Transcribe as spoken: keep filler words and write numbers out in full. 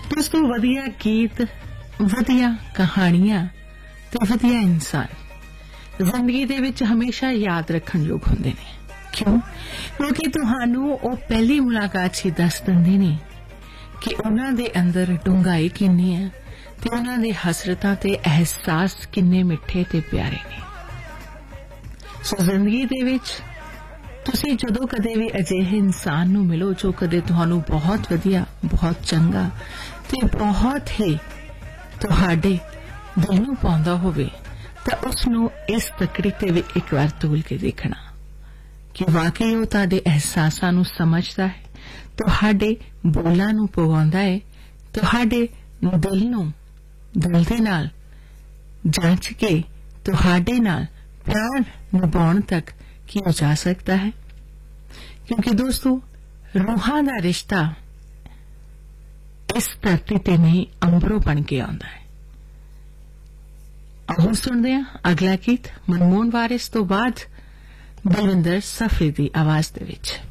दोस्तों वधिया गीत, वधिया कहानियां ते वधिया इंसान जिंदगी दे विच हमेशा याद रखण योग हुंदे ने। क्यों? क्योंकि तुहानू ओ पहली मुलाकात ही दस दिंदे ने कि उन्हां दे अंदर डूंघाई किन्नी है ते उन्हां दे हसरतां ते एहसास किन्ने मिठे ते प्यारे ने। सो जिंदगी दे विच तुसी जदों कदे भी अजिहे इंसान नू मिलो जो कदे तुहानू बहुत वधिया, बहुत चंगा ते बहुत ही तुहाडे दिल नू पाउंदा होवे तां उस नू इस तकड़ी ते भी एक बार तोल के देखना कि वाकई वो तुहाडे एहसासां नू समझदा है, तुहाडे बोलां नू पवाउंदा है, तुहाडे दिल नू दिल दे नाल जांच के तुहाडे नाल प्यार निभाउण तक किया जा सकता है। क्योंकि दोस्तों रूहां दा रिश्ता इस धरती ते नहीं अंबरों बन के आउंदा है। आओ सुनदे हां अगला गीत मनमोहन वारिस तो बाद बलविंदर सफी दी आवाज दे विच।